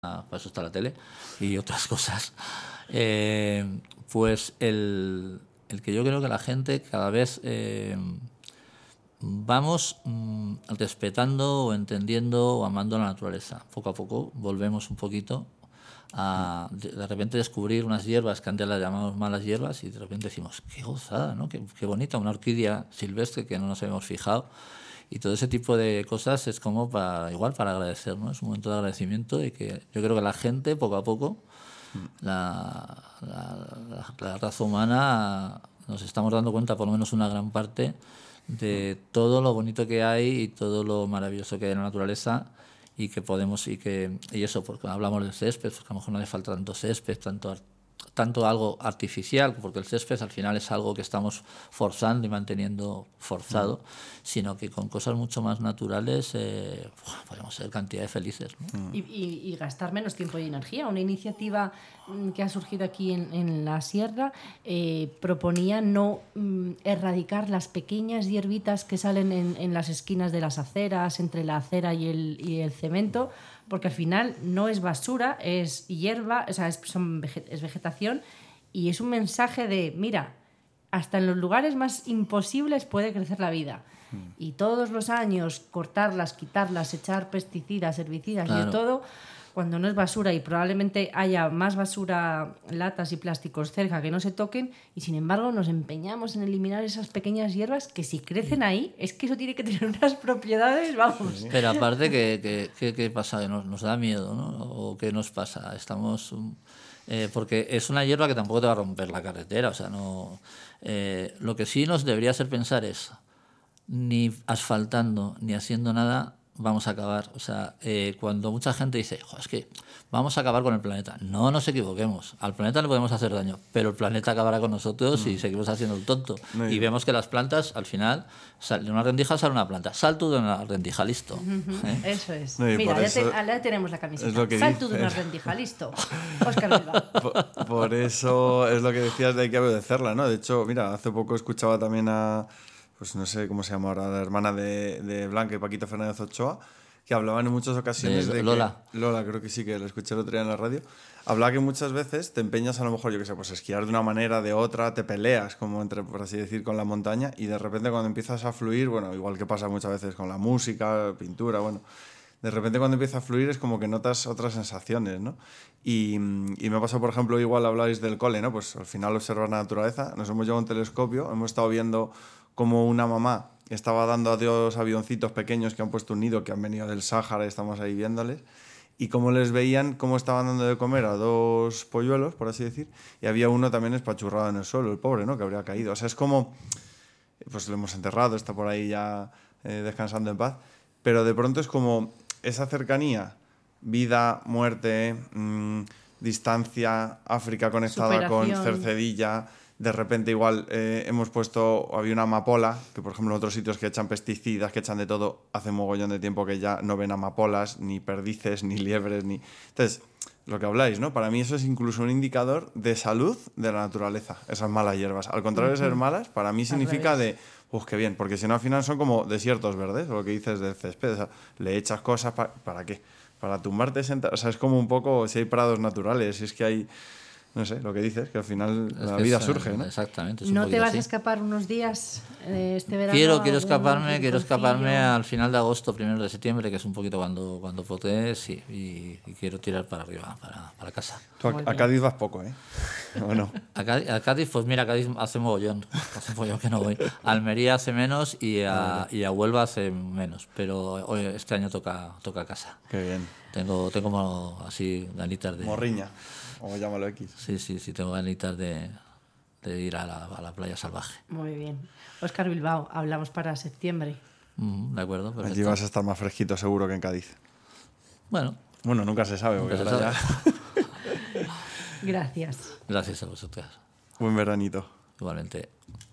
para eso está la tele y otras cosas. Pues el que yo creo que la gente cada vez vamos respetando o entendiendo o amando la naturaleza. Poco a poco volvemos un poquito a de repente descubrir unas hierbas que antes las llamamos malas hierbas y de repente decimos, qué gozada, ¿no? Qué bonita, una orquídea silvestre que no nos habíamos fijado. Y todo ese tipo de cosas es como para agradecer, ¿no? Es un momento de agradecimiento y que yo creo que la gente, poco a poco, la raza humana, nos estamos dando cuenta, por lo menos una gran parte, de todo lo bonito que hay y todo lo maravilloso que hay en la naturaleza y que podemos, y eso, porque hablamos del césped, porque a lo mejor no hace falta tanto césped, tanto algo artificial, porque el césped al final es algo que estamos forzando y manteniendo forzado, sino que con cosas mucho más naturales podemos ser cantidad de felices, ¿no? Y gastar menos tiempo y energía. Una iniciativa que ha surgido aquí en la sierra proponía no erradicar las pequeñas hierbitas que salen en las esquinas de las aceras, entre la acera y el cemento, porque al final no es basura, es hierba, o sea, es vegetación, y es un mensaje de, mira, hasta en los lugares más imposibles puede crecer la vida. Y todos los años cortarlas, quitarlas, echar pesticidas, herbicidas, claro, y de todo, cuando no es basura, y probablemente haya más basura, latas y plásticos cerca que no se toquen, y sin embargo nos empeñamos en eliminar esas pequeñas hierbas que si crecen ahí, es que eso tiene que tener unas propiedades, vamos. Pero aparte, ¿qué pasa? Nos da miedo, ¿no? ¿O qué nos pasa? Estamos... porque es una hierba que tampoco te va a romper la carretera, o sea, no... lo que sí nos debería hacer pensar es, ni asfaltando, ni haciendo nada, vamos a acabar. O sea, cuando mucha gente dice, es que vamos a acabar con el planeta. No nos equivoquemos. Al planeta le podemos hacer daño, pero el planeta acabará con nosotros si seguimos haciendo el tonto. Y vemos que las plantas, al final, de una rendija sale una planta. Sal tú de una rendija, listo. Eso es. Mira, ya tenemos la camiseta. Sal tú de una rendija, listo. Óscar Bilbao. Por eso es lo que decías de hay que obedecerla, ¿no? De hecho, mira, hace poco escuchaba también a... pues no sé cómo se llama ahora, la hermana de Blanca y Paquito Fernández Ochoa, que hablaban en muchas ocasiones de Lola. Lola, creo que sí, que la escuché el otro día en la radio, hablaba que muchas veces te empeñas a lo mejor, yo qué sé, pues esquiar de una manera, de otra, te peleas, como entre, por así decir, con la montaña, y de repente cuando empiezas a fluir, bueno, igual que pasa muchas veces con la música, pintura, bueno, de repente cuando empieza a fluir es como que notas otras sensaciones, ¿no? Y me ha pasado, por ejemplo, igual habláis del cole, ¿no? Pues al final observas la naturaleza, nos hemos llevado un telescopio, hemos estado viendo como una mamá estaba dando a dos avioncitos pequeños que han puesto un nido, que han venido del Sáhara y estamos ahí viéndoles, y cómo les veían, cómo estaban dando de comer a dos polluelos, por así decir, y había uno también espachurrado en el suelo, el pobre, ¿no? Que habría caído. O sea, es como, pues lo hemos enterrado, está por ahí ya descansando en paz, pero de pronto es como esa cercanía, vida, muerte, distancia, África conectada con Cercedilla. De repente igual hemos puesto, había una amapola, que por ejemplo en otros sitios que echan pesticidas, que echan de todo, hace mogollón de tiempo que ya no ven amapolas, ni perdices, ni liebres, ni... Entonces, lo que habláis, ¿no? Para mí eso es incluso un indicador de salud de la naturaleza, esas malas hierbas. Al contrario de ser malas, para mí significa de, qué bien, porque si no al final son como desiertos verdes, lo que dices del césped, o sea, le echas cosas, ¿para qué? Para tumbarte, o sea, es como un poco, si hay prados naturales, si es que hay... No sé, lo que dices, que al final la vida surge, ¿no? Exactamente. ¿No te vas a escapar unos días este verano? Quiero escaparme al final de agosto, 1 de septiembre, que es un poquito cuando potee, sí, y quiero tirar para arriba, para casa. Tú a Cádiz vas poco, ¿eh? ¿O no? A Cádiz, pues mira, Cádiz hace mogollón que no voy. Almería hace menos y a Huelva hace menos, pero hoy, este año toca casa. Qué bien. Tengo como así ganitas de... Morriña. O llámalo X. Sí, tengo ganitas de ir a la playa salvaje. Muy bien. Óscar Bilbao, hablamos para septiembre. De acuerdo, perfecto. Allí vas a estar más fresquito seguro que en Cádiz. Bueno, nunca se sabe. Nunca se sabe. Gracias. Gracias a vosotras. Buen veranito. Igualmente.